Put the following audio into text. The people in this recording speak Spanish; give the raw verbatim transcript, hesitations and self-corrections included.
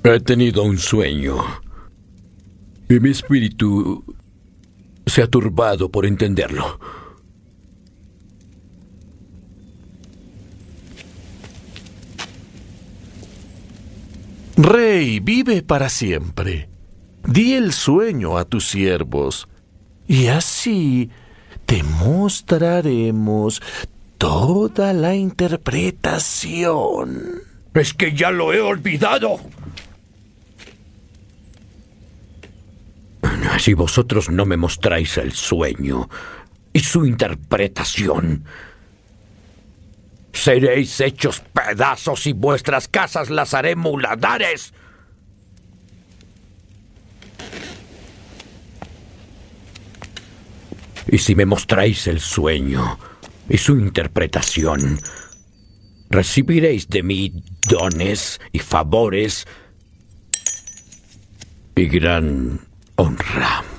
He tenido un sueño y mi espíritu se ha turbado por entenderlo. Rey, vive para siempre. Di el sueño a tus siervos, y así te mostraremos toda la interpretación. Es que ya lo he olvidado. Si vosotros no me mostráis el sueño y su interpretación, seréis hechos pedazos y vuestras casas las haré muladares. Y si me mostráis el sueño y su interpretación, recibiréis de mí dones y favores y gran honra.